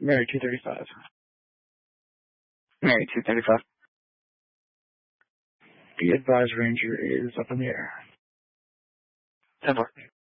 Mary 235. Mary 235. Be advised, Ranger is up in the air. 10-4.